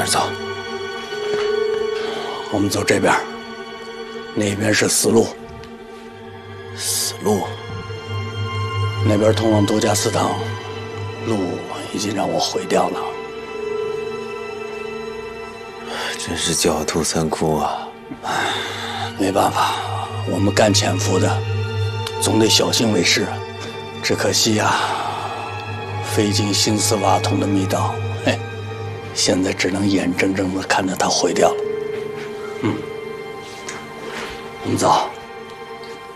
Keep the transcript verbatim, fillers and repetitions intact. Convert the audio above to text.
哪儿走？ 我们走这边，那边是死路。 死路？ 那边通往度假寺堂，路已经让我毁掉了。 真是狡兔三窟啊！ 没办法，我们干潜伏的，总得小心为是。只可惜呀、啊，费尽心思挖通的密道，嘿，现在只能眼睁睁地看着它毁掉了。嗯，我们走。